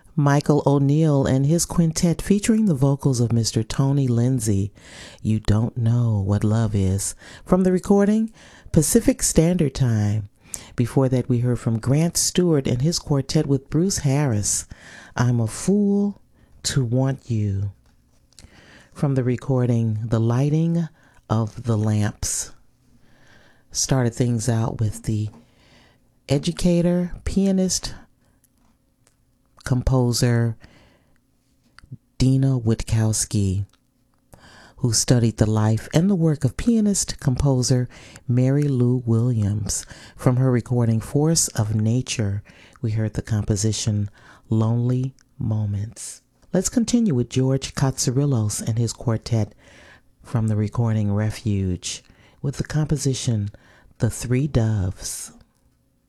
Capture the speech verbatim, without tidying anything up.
Michael O'Neill and his quintet featuring the vocals of Mister Tony Lindsay, You Don't Know What Love Is, from the recording Pacific Standard Time. Before that, we heard from Grant Stewart and his quartet with Bruce Harris, I'm a Fool to Want You, from the recording The Lighting of the Lamps. Started things out with the educator, pianist, composer Dina Witkowski, who studied the life and the work of pianist composer Mary Lou Williams. From her recording Force of Nature, we heard the composition Lonely Moments. Let's continue with George Katsarillos and his quartet from the recording Refuge with the composition The Three Doves.